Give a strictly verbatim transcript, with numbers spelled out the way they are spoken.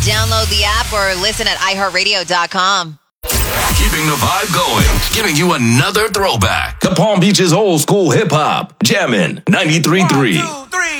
Download the app or listen at i heart radio dot com. Keeping the vibe going, giving you another throwback. The Palm Beach's old school hip hop, Jammin' ninety-three point three.